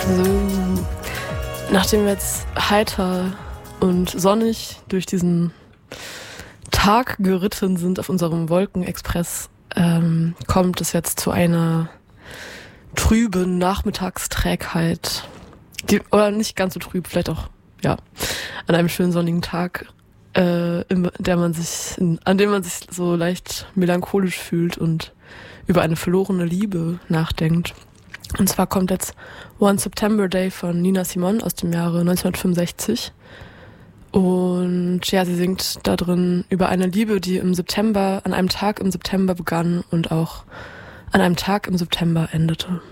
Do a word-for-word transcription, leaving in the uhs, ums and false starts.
So, nachdem wir jetzt heiter und sonnig durch diesen Tag geritten sind auf unserem Wolkenexpress, ähm, kommt es jetzt zu einer trüben Nachmittagsträgheit. Die, oder nicht ganz so trüb, vielleicht auch, ja, an einem schönen sonnigen Tag, äh, in der man sich, in, an dem man sich so leicht melancholisch fühlt und über eine verlorene Liebe nachdenkt. Und zwar kommt jetzt One September Day von Nina Simone aus dem Jahre neunzehnhundertfünfundsechzig. Und ja, sie singt da drin über eine Liebe, die im September, an einem Tag im September begann und auch an einem Tag im September endete.